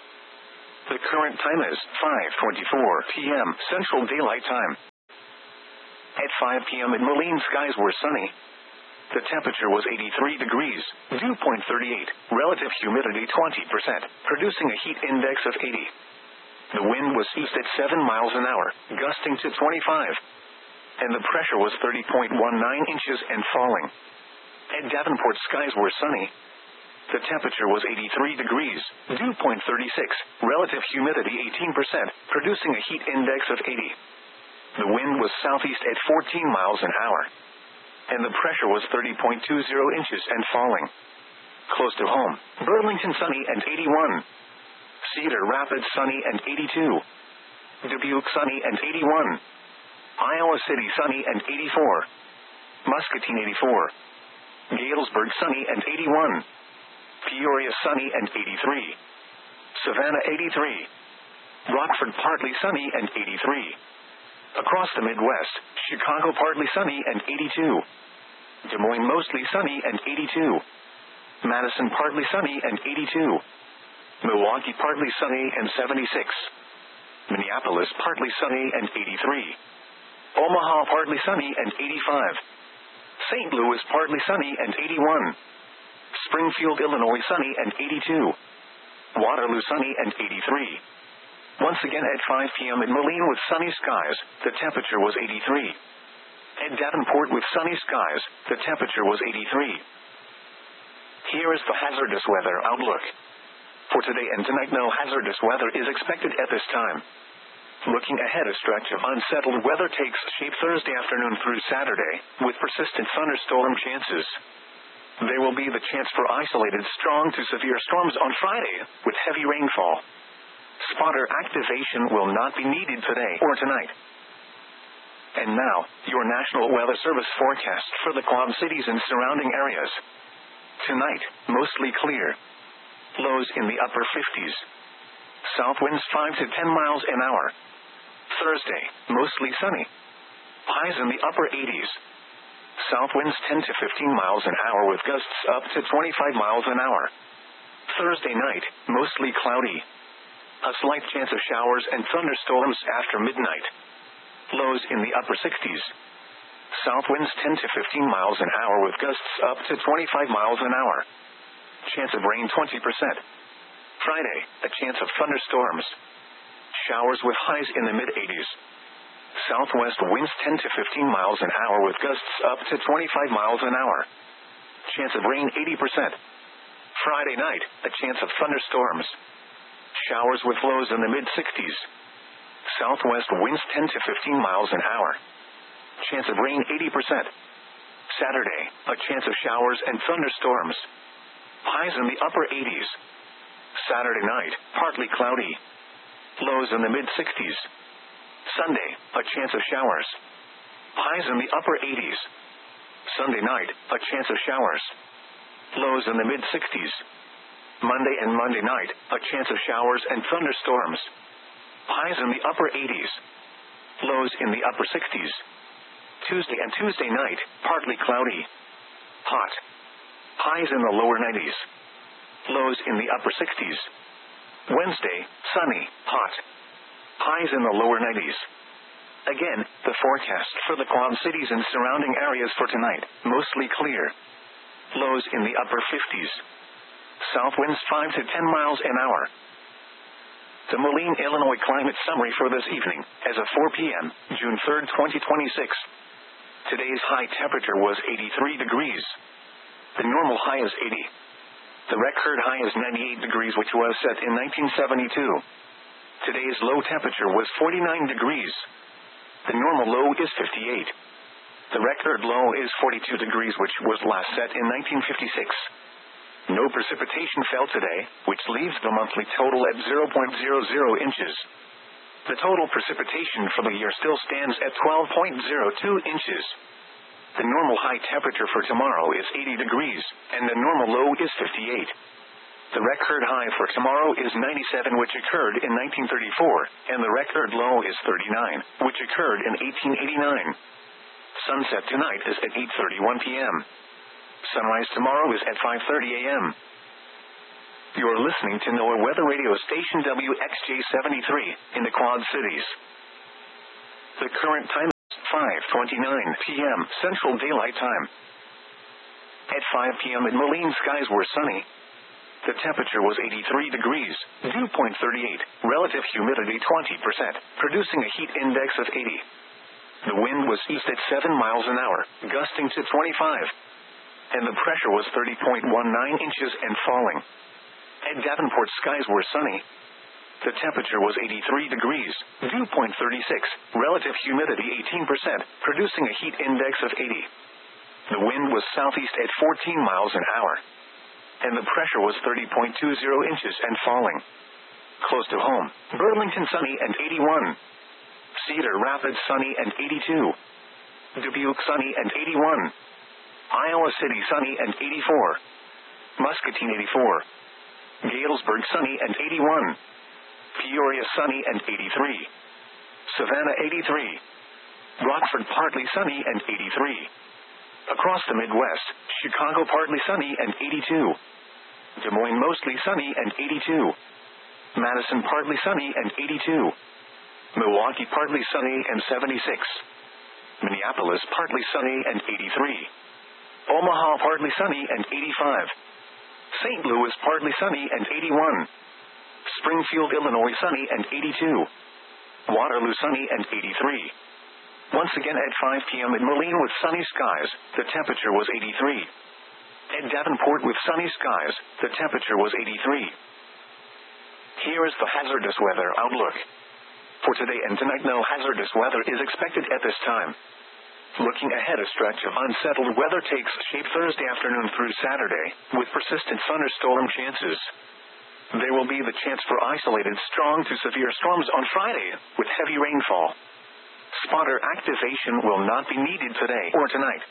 Speaker 1: The current time is five twenty-four p.m. Central Daylight Time. At five p.m. in Moline, skies were sunny. The temperature was eighty-three degrees, dew point thirty-eight, relative humidity twenty percent, producing a heat index of eighty. The wind was east at seven miles an hour, gusting to twenty-five. And the pressure was thirty point one nine inches and falling. At Davenport, skies were sunny. The temperature was eighty-three degrees, dew point thirty-six, relative humidity eighteen percent, producing a heat index of eighty. The wind was southeast at fourteen miles an hour. And the pressure was thirty point two zero inches and falling. Close to home, Burlington sunny and eighty-one. Cedar Rapids sunny and eighty-two. Dubuque sunny and eighty-one. Iowa City sunny and eighty-four. Muscatine eighty-four. Galesburg sunny and eighty-one. Peoria sunny and eighty-three. Savannah eighty-three. Rockford partly sunny and eighty-three. Across the Midwest, Chicago partly sunny and eighty-two. Des Moines mostly sunny and eighty-two. Madison partly sunny and eighty-two. Milwaukee partly sunny and seventy-six. Minneapolis partly sunny and eighty-three. Omaha partly sunny and eighty-five. Saint Louis partly sunny and eighty-one. Springfield, Illinois sunny and eighty-two. Waterloo sunny and eighty-three. Once again at five p.m. in Moline with sunny skies, the temperature was eighty-three. At Davenport with sunny skies, the temperature was eighty-three. Here is the hazardous weather outlook. For today and tonight, no hazardous weather is expected at this time. Looking ahead, a stretch of unsettled weather takes shape Thursday afternoon through Saturday, with persistent thunderstorm chances. There will be the chance for isolated strong to severe storms on Friday, with heavy rainfall. Spotter activation will not be needed today or tonight. And now, your National Weather Service forecast for the Quad Cities and surrounding areas. Tonight, mostly clear. Lows in the upper fifties. South winds five to ten miles an hour. Thursday, mostly sunny. Highs in the upper eighties. South winds ten to fifteen miles an hour with gusts up to twenty-five miles an hour. Thursday night, mostly cloudy. A slight chance of showers and thunderstorms after midnight. Lows in the upper sixties. South winds ten to fifteen miles an hour with gusts up to twenty-five miles an hour. Chance of rain twenty percent. Friday, a chance of thunderstorms. Showers with highs in the mid-eighties. Southwest winds ten to fifteen miles an hour with gusts up to twenty-five miles an hour. Chance of rain eighty percent. Friday night, a chance of thunderstorms. Showers with lows in the mid-sixties. Southwest winds ten to fifteen miles an hour. Chance of rain eighty percent. Saturday, a chance of showers and thunderstorms. Highs in the upper eighties. Saturday night, partly cloudy. Lows in the mid-sixties. Sunday, a chance of showers. Highs in the upper eighties. Sunday night, a chance of showers. Lows in the mid-sixties. Monday and Monday night, a chance of showers and thunderstorms. Highs in the upper eighties. Lows in the upper sixties. Tuesday and Tuesday night, partly cloudy. Hot. Highs in the lower nineties. Lows in the upper sixties. Wednesday, sunny, hot. Highs in the lower nineties. Again, the forecast for the Quad Cities and surrounding areas for tonight, mostly clear. Lows in the upper fifties. South winds five to ten miles an hour. The Moline, Illinois climate summary for this evening, as of four p.m., June third, twenty twenty-six. Today's high temperature was eighty-three degrees. The normal high is eighty. The record high is ninety-eight degrees, which was set in nineteen seventy-two. Today's low temperature was forty-nine degrees. The normal low is fifty-eight. The record low is forty-two degrees, which was last set in nineteen fifty-six. No precipitation fell today, which leaves the monthly total at zero point zero zero inches. The total precipitation for the year still stands at twelve point zero two inches. The normal high temperature for tomorrow is eighty degrees, and the normal low is fifty-eight. The record high for tomorrow is ninety-seven, which occurred in nineteen thirty-four, and the record low is thirty-nine, which occurred in eighteen eighty-nine. Sunset tonight is at eight thirty-one p.m. Sunrise tomorrow is at five thirty a.m. You're listening to NOAA Weather Radio Station W X J seventy-three in the Quad Cities. The current time is five twenty-nine p.m. Central Daylight Time. At five p.m. in Moline, skies were sunny. The temperature was eighty-three degrees, dew point thirty-eight, relative humidity twenty percent, producing a heat index of eighty. The wind was east at seven miles an hour, gusting to twenty-five. And the pressure was thirty point one nine inches and falling. At Davenport, skies were sunny. The temperature was eighty-three degrees, dew point thirty-six, relative humidity eighteen percent, producing a heat index of eighty. The wind was southeast at fourteen miles an hour. And the pressure was thirty point two zero inches and falling. Close to home, Burlington sunny and eighty-one. Cedar Rapids sunny and eighty-two. Dubuque sunny and eighty-one. Iowa City sunny and eighty-four. Muscatine eighty-four. Galesburg sunny and eighty-one. Peoria sunny and eighty-three. Savannah eighty-three. Rockford partly sunny and eighty-three. Across the Midwest, Chicago partly sunny and eighty-two. Des Moines mostly sunny and eighty-two. Madison partly sunny and eighty-two. Milwaukee partly sunny and seventy-six. Minneapolis partly sunny and eighty-three. Omaha partly sunny and eighty-five. Saint Louis partly sunny and eighty-one. Springfield, Illinois sunny and eighty-two. Waterloo sunny and eighty-three. Once again at five p.m. in Moline with sunny skies, the temperature was eighty-three. At Davenport with sunny skies, the temperature was eighty-three. Here is the hazardous weather outlook. For today and tonight, no hazardous weather is expected at this time. Looking ahead, a stretch of unsettled weather takes shape Thursday afternoon through Saturday, with persistent thunderstorm chances. There will be the chance for isolated strong to severe storms on Friday, with heavy rainfall. Spotter activation will not be needed today or tonight.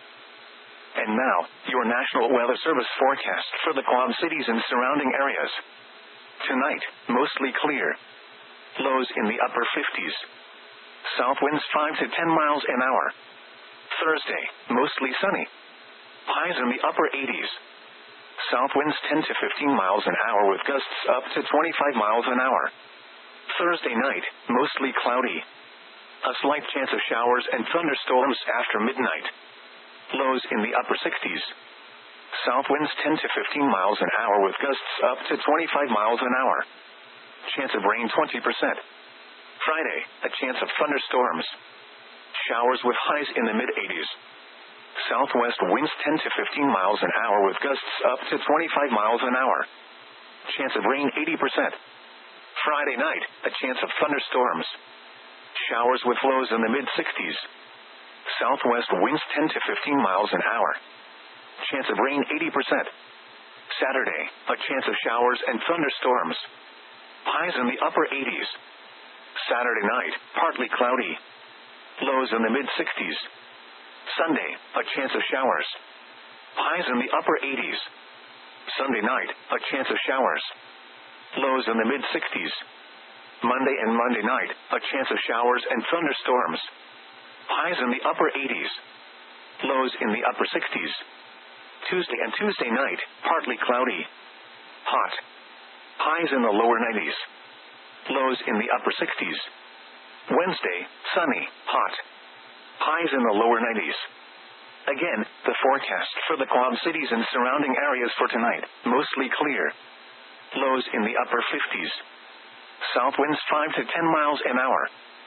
Speaker 1: And now, your National Weather Service forecast for the Quad Cities and surrounding areas. Tonight, mostly clear. Lows in the upper fifties. South winds five to ten miles an hour. Thursday, mostly sunny. Highs in the upper eighties. South winds ten to fifteen miles an hour with gusts up to twenty-five miles an hour. Thursday night, mostly cloudy. A slight chance of showers and thunderstorms after midnight. Lows in the upper sixties. South winds ten to fifteen miles an hour with gusts up to twenty-five miles an hour. Chance of rain twenty percent. Friday, a chance of thunderstorms. Showers with highs in the mid-eighties. Southwest winds ten to fifteen miles an hour with gusts up to twenty-five miles an hour. Chance of rain eighty percent. Friday night, a chance of thunderstorms. Showers with lows in the mid-sixties. Southwest winds ten to fifteen miles an hour. Chance of rain eighty percent. Saturday, a chance of showers and thunderstorms. Highs in the upper eighties. Saturday night, partly cloudy. Lows in the mid-sixties. Sunday, a chance of showers. Highs in the upper eighties. Sunday night, a chance of showers. Lows in the mid-sixties. Monday and Monday night, a chance of showers and thunderstorms. Highs in the upper eighties. Lows in the upper sixties. Tuesday and Tuesday night, partly cloudy. Hot. Highs in the lower nineties. Lows in the upper sixties. Wednesday, sunny, hot. Highs in the lower nineties. Again, the forecast for the Quad Cities and surrounding areas for tonight, mostly clear. Lows in the upper fifties. South winds five to ten miles an hour.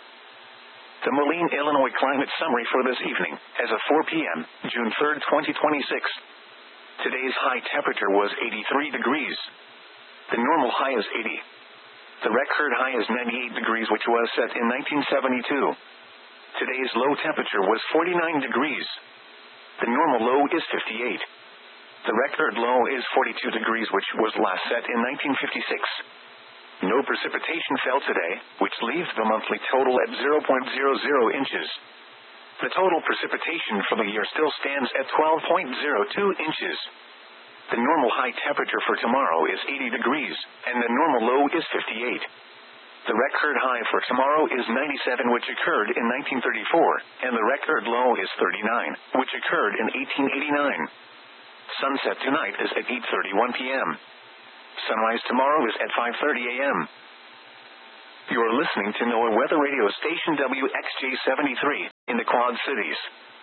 Speaker 1: The Moline, Illinois climate summary for this evening, as of four p.m., June third, twenty twenty-six. Today's high temperature was eighty-three degrees. The normal high is eighty. The record high is ninety-eight degrees, which was set in nineteen seventy-two. Today's low temperature was forty-nine degrees. The normal low is fifty-eight. The record low is forty-two degrees, which was last set in nineteen fifty-six. No precipitation fell today, which leaves the monthly total at zero point zero zero inches. The total precipitation for the year still stands at twelve point zero two inches. The normal high temperature for tomorrow is eighty degrees, and the normal low is fifty-eight. The record high for tomorrow is ninety-seven, which occurred in nineteen thirty-four, and the record low is thirty-nine, which occurred in eighteen eighty-nine. Sunset tonight is at eight thirty-one p.m. Sunrise tomorrow is at five thirty a.m. You're listening to NOAA Weather Radio Station W X J seventy-three in the Quad Cities.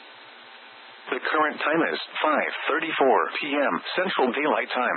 Speaker 1: The current time is five thirty-four p.m. Central Daylight Time.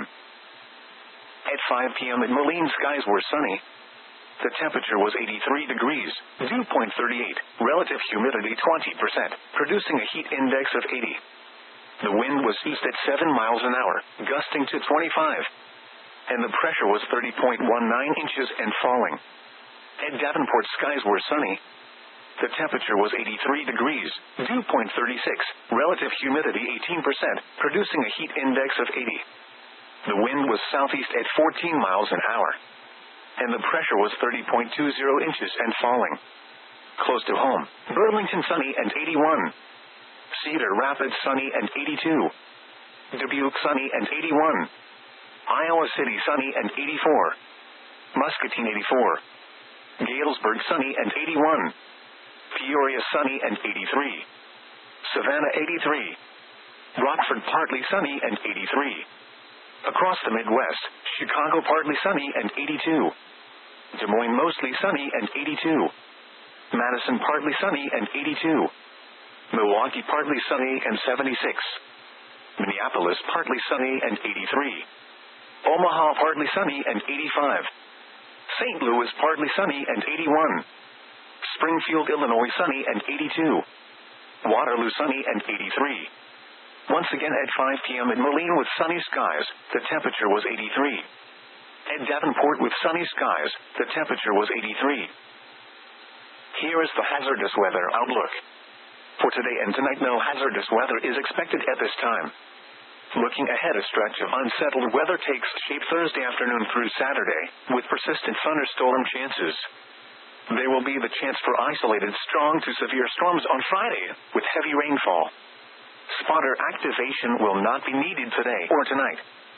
Speaker 1: At five p.m. in Moline, skies were sunny. The temperature was eighty-three degrees, dew point thirty-eight, relative humidity twenty percent, producing a heat index of eighty. The wind was east at seven miles an hour, gusting to twenty-five. And the pressure was thirty point one nine inches and falling. At Davenport, skies were sunny. The temperature was eighty-three degrees, dew point thirty-six, relative humidity eighteen percent, producing a heat index of eighty. The wind was southeast at fourteen miles an hour. And the pressure was thirty point two zero inches and falling. Close to home, Burlington sunny and eighty-one. Cedar Rapids sunny and eighty-two. Dubuque sunny and eighty-one. Iowa City sunny and eighty-four. Muscatine eighty-four. Galesburg sunny and eighty-one. Peoria sunny and eighty-three. Savannah eighty-three. Rockford partly sunny and eighty-three. Across the Midwest, Chicago partly sunny and eighty-two. Des Moines mostly sunny and eighty-two. Madison partly sunny and eighty-two. Milwaukee partly sunny and seventy-six. Minneapolis partly sunny and eighty-three. Omaha partly sunny and eighty-five. Saint Louis partly sunny and eighty-one. Springfield, Illinois sunny and eighty-two. Waterloo sunny and eighty-three. Once again at five p.m. in Moline with sunny skies, the temperature was eighty-three. At Davenport with sunny skies, the temperature was eighty-three. Here is the hazardous weather outlook. For today and tonight, no hazardous weather is expected at this time. Looking ahead, a stretch of unsettled weather takes shape Thursday afternoon through Saturday, with persistent thunderstorm chances. There will be the chance for isolated strong to severe storms on Friday, with heavy rainfall. Spotter activation will not be needed today or tonight.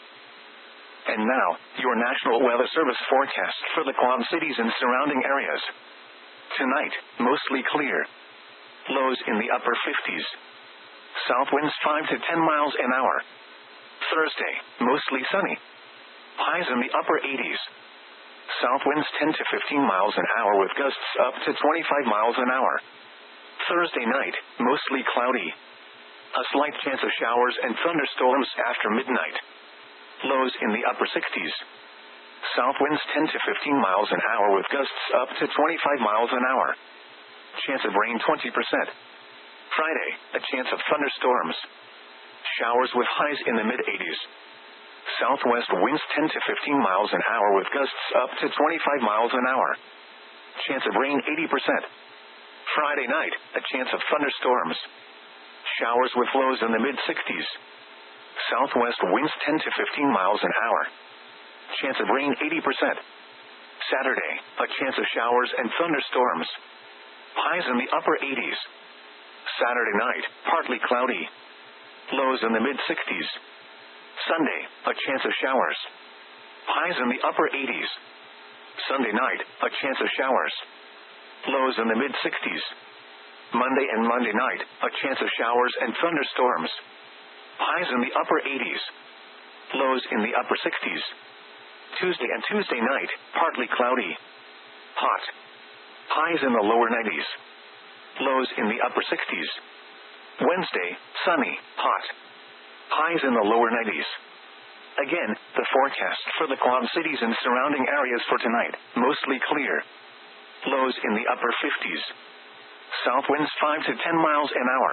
Speaker 1: And now, your National Weather Service forecast for the Quad Cities and surrounding areas. Tonight, mostly clear. Lows in the upper fifties. South winds five to ten miles an hour. Thursday, mostly sunny. Highs in the upper eighties. South winds ten to fifteen miles an hour with gusts up to twenty-five miles an hour. Thursday night, mostly cloudy. A slight chance of showers and thunderstorms after midnight. Lows in the upper sixties. South winds ten to fifteen miles an hour with gusts up to twenty-five miles an hour. Chance of rain twenty percent. Friday, a chance of thunderstorms. Showers with highs in the mid-eighties. Southwest winds ten to fifteen miles an hour with gusts up to twenty-five miles an hour. Chance of rain eighty percent. Friday night, a chance of thunderstorms. Showers with lows in the mid-sixties. Southwest winds ten to fifteen miles an hour. Chance of rain eighty percent. Saturday, a chance of showers and thunderstorms. Highs in the upper eighties. Saturday night, partly cloudy. Lows in the mid-sixties. Sunday, a chance of showers. Highs in the upper eighties. Sunday night, a chance of showers. Lows in the mid-sixties. Monday and Monday night, a chance of showers and thunderstorms. Highs in the upper eighties. Lows in the upper sixties. Tuesday and Tuesday night, partly cloudy. Hot. Highs in the lower nineties. Lows in the upper sixties. Wednesday, sunny, hot. Highs in the lower nineties. Again, the forecast for the Quad Cities and surrounding areas for tonight, mostly clear. Lows in the upper fifties. South winds five to ten miles an hour.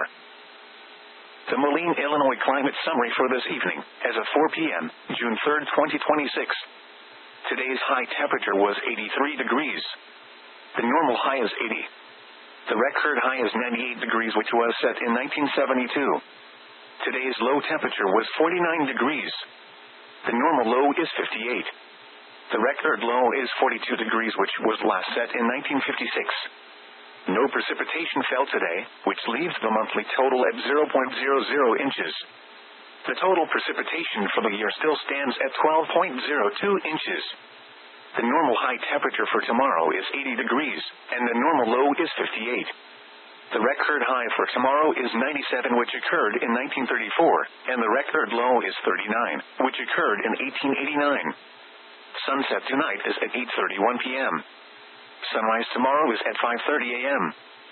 Speaker 1: The Moline, Illinois climate summary for this evening, as of four p.m., June third, twenty twenty-six. Today's high temperature was eighty-three degrees. The normal high is eighty. The record high is ninety-eight degrees, which was set in nineteen seventy-two. Today's low temperature was forty-nine degrees. The normal low is fifty-eight. The record low is forty-two degrees, which was last set in nineteen fifty-six. No precipitation fell today, which leaves the monthly total at zero point zero zero inches. The total precipitation for the year still stands at twelve point zero two inches. The normal high temperature for tomorrow is eighty degrees, and the normal low is fifty-eight. The record high for tomorrow is ninety-seven, which occurred in nineteen thirty-four, and the record low is thirty-nine, which occurred in eighteen eighty-nine. Sunset tonight is at eight thirty-one p.m. Sunrise tomorrow is at five thirty a.m.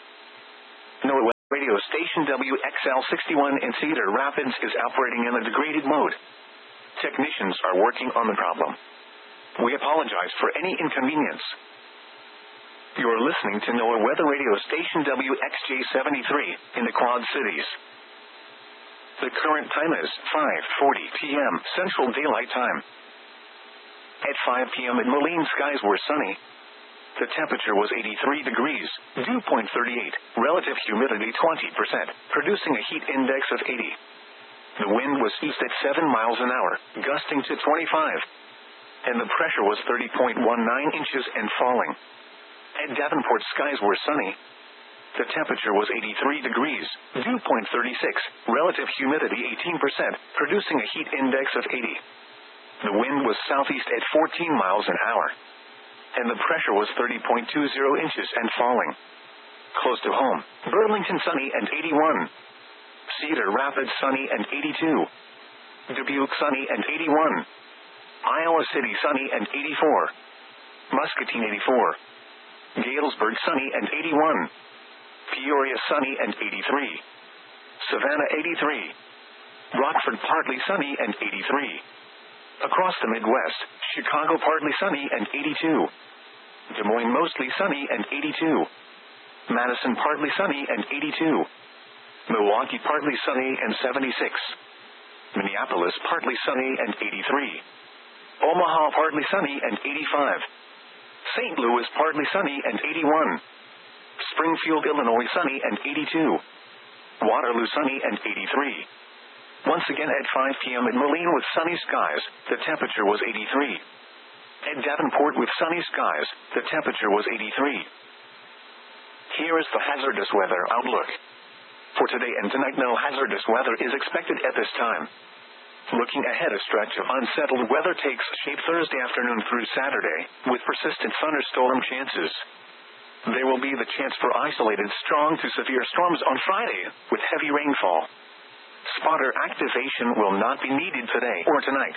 Speaker 1: NOAA Weather Radio Station W X L sixty-one in Cedar Rapids is operating in a degraded mode. Technicians are working on the problem. We apologize for any inconvenience. You're listening to NOAA Weather Radio Station W X J seventy-three in the Quad Cities. The current time is five forty p.m. Central Daylight Time. At five p.m. in Moline, skies were sunny. The temperature was eighty-three degrees, dew point thirty-eight, relative humidity twenty percent, producing a heat index of eighty. The wind was east at seven miles an hour, gusting to twenty-five. And the pressure was thirty point one nine inches and falling. At Davenport, skies were sunny. The temperature was eighty-three degrees, dew point thirty-six, relative humidity eighteen percent, producing a heat index of eighty. The wind was southeast at fourteen miles an hour. And the pressure was thirty point two zero inches and falling. Close to home, Burlington sunny and eighty-one. Cedar Rapids sunny and eighty-two. Dubuque sunny and eighty-one. Iowa City sunny and eighty-four. Muscatine eighty-four. Galesburg sunny and eighty-one. Peoria sunny and eighty-three. Savannah eighty-three. Rockford partly sunny and eighty-three. Across the Midwest, Chicago partly sunny and eighty-two. Des Moines mostly sunny and eighty-two. Madison partly sunny and eighty-two. Milwaukee partly sunny and seventy-six. Minneapolis partly sunny and eighty-three. Omaha partly sunny and eighty-five. Saint Louis partly sunny and eighty-one. Springfield, Illinois sunny and eighty-two. Waterloo sunny and eighty-three. Once again at five p.m. in Moline with sunny skies, the temperature was eighty-three. At Davenport with sunny skies, the temperature was eighty-three. Here is the hazardous weather outlook. For today and tonight, no hazardous weather is expected at this time. Looking ahead, a stretch of unsettled weather takes shape Thursday afternoon through Saturday, with persistent thunderstorm chances. There will be the chance for isolated strong to severe storms on Friday, with heavy rainfall. Spotter activation will not be needed today or tonight.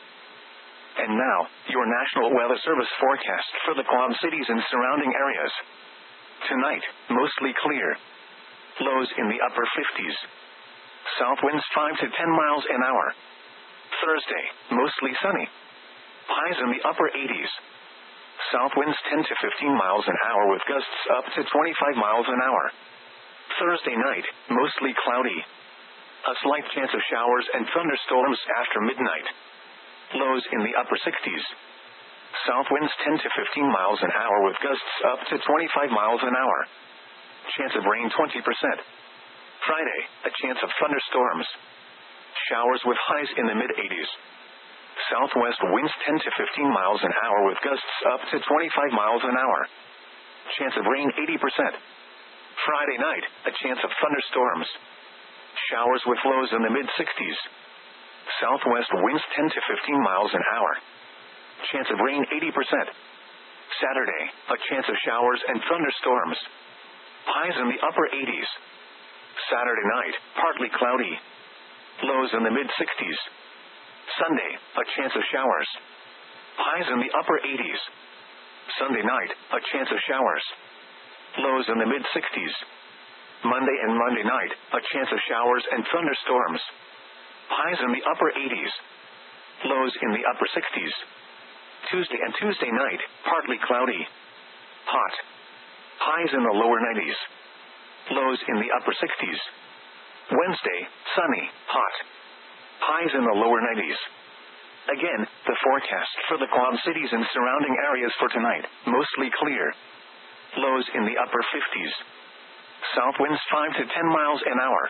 Speaker 1: And now, your National Weather Service forecast for the Quad Cities and surrounding areas. Tonight, mostly clear. Lows in the upper fifties. South winds five to ten miles an hour. Thursday, mostly sunny. Highs in the upper eighties. South winds ten to fifteen miles an hour with gusts up to twenty-five miles an hour. Thursday night, mostly cloudy. A slight chance of showers and thunderstorms after midnight. Lows in the upper sixties. South winds ten to fifteen miles an hour with gusts up to twenty-five miles an hour. Chance of rain twenty percent. Friday, a chance of thunderstorms. Showers with highs in the mid-eighties. Southwest winds ten to fifteen miles an hour with gusts up to twenty-five miles an hour. Chance of rain eighty percent. Friday night, a chance of thunderstorms. Showers with lows in the mid-sixties. Southwest winds ten to fifteen miles an hour. Chance of rain eighty percent. Saturday, a chance of showers and thunderstorms. Highs in the upper eighties. Saturday night, partly cloudy. Lows in the mid-sixties. Sunday, a chance of showers. Highs in the upper eighties. Sunday night, a chance of showers. Lows in the mid-sixties. Monday and Monday night, a chance of showers and thunderstorms. Highs in the upper eighties. Lows in the upper sixties. Tuesday and Tuesday night, partly cloudy. Hot. Highs in the lower nineties. Lows in the upper sixties. Wednesday, sunny, hot. Highs in the lower nineties. Again, the forecast for the Quad Cities and surrounding areas for tonight, mostly clear. Lows in the upper fifties. South winds five to ten miles an hour.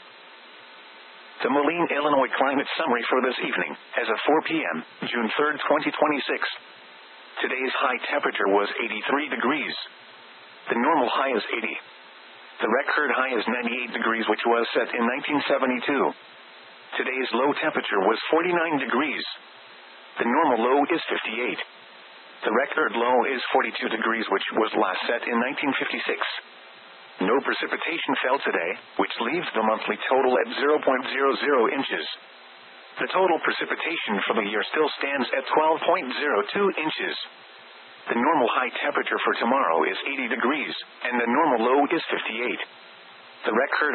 Speaker 1: The Moline, Illinois climate summary for this evening, as of four p.m., June third, twenty twenty-six. Today's high temperature was eighty-three degrees. The normal high is eighty. The record high is ninety-eight degrees, which was set in nineteen seventy-two. Today's low temperature was forty-nine degrees. The normal low is fifty-eight. The record low is forty-two degrees, which was last set in nineteen fifty-six. No precipitation fell today, which leaves the monthly total at zero point zero zero inches. The total precipitation for the year still stands at twelve point zero two inches. The normal high temperature for tomorrow is eighty degrees, and the normal low is fifty-eight. The record